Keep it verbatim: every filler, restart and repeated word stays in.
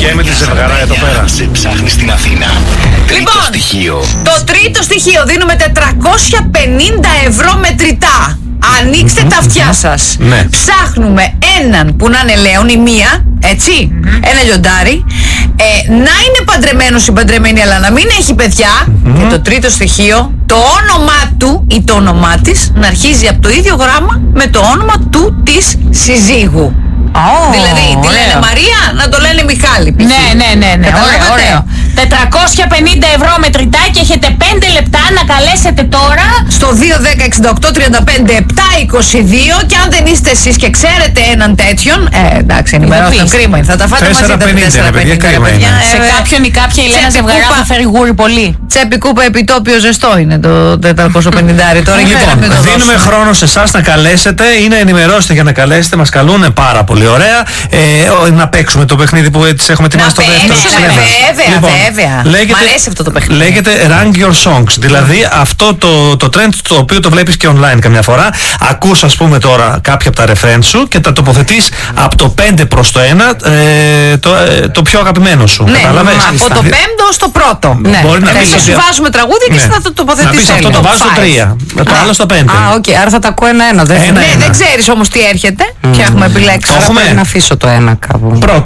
Και με τη ζευγαρά εδώ πέρα. Σε ψάχνει στην Αθήνα. Λοιπόν, Τρίτο στοιχείο. το τρίτο στοιχείο δίνουμε τετρακόσια πενήντα ευρώ μετρητά. Ανοίξτε τα αυτιά σας. Ναι. Ψάχνουμε έναν που να είναι λέον ή μία, έτσι, ένα λιοντάρι, ε, να είναι παντρεμένος ή παντρεμένη αλλά να μην έχει παιδιά. Και το τρίτο στοιχείο, το όνομά του ή το όνομά της να αρχίζει από το ίδιο γράμμα με το όνομα του της συζύγου. Oh, Δηλαδή, τη λένε Μαρία, να το λένε Μιχάλη. π.χ. Ναι, ναι, ναι, ναι. Καταλάβατε? Ωραίο, ωραίο. τετρακόσια πενήντα ευρώ μετρητά και έχετε πέντε λεπτά να καλέσετε τώρα Στο δύο δέκα εξήντα οκτώ τριάντα πέντε επτά είκοσι δύο και αν δεν είστε εσείς και ξέρετε έναν τέτοιον, ε, εντάξει, ενημερώστε, Ειδοποιήστε. κρίμα είναι, θα τα φάτε μαζί τα τέσσερα πενήντα, κρίμα είναι. σε κάποιον ή κάποια Ηλένα Τσέπη ζευγαρά κούπα. θα φέρει γούρι πολύ. Τσέπη κούπα επιτόπιο ζεστό είναι το τετρακόσια πενήντα τώρα. για να μην Λοιπόν, το δίνουμε δώσουμε. χρόνο σε εσάς να καλέσετε ή να ενημερώσετε για να καλέσετε. Μας καλούν πάρα πολύ ωραία. Ε, ο, να παίξουμε το παιχνίδι που έτσι έχουμε ετοιμάσει το δεύτερο της παίξουμε, Λένας. βέβαια, Λοιπόν, βέβαια. λέγεται- Μ' αρέσει αυτό το παιχνίδι. Λέγεται Rank Your Songs. Δηλαδή αυτό το, το trend το οποίο το βλέπεις και online καμιά φορά. Ακούς ας πούμε τώρα κάποια από τα ρεφρέν σου και τα τοποθετείς από το πέντε προς το ένα ε, το, ε, το πιο αγαπημένο σου. Ναι, Κατάλαβες? από το Δη- πέμπτο στο πρώτο. Ναι. Μπορεί να Ναι, πεις θα ότι- σου βάζουμε τραγούδια και Ναι. εσύ θα το τοποθετήσεις. Να πεις αυτό ένα. το βάζω στο Five. τρία, το άλλο στο πέντε. Α, οκ, άρα θα τα ακούω ένα-ένα. Δεν Ένα, Ναι, ένα. δεν ξέρεις όμως τι έρχεται. Και έχουμε επιλέξει. Το Άρα έχουμε. πρέπει να αφήσω το ένα κάπου. Πρώτο.